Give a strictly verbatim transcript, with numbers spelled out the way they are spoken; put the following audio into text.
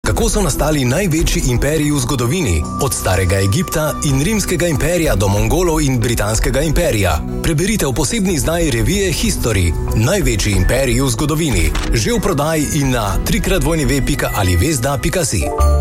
kako so nastali največji imperiji v zgodovini, od starega Egipta in rimskega imperija do Mongolov in britanskega imperija. Preberite v posebni izdaji revije History, največji imperiji v zgodovini, že v prodaji in na tri krat dvojni ve pika ali vezda pika si.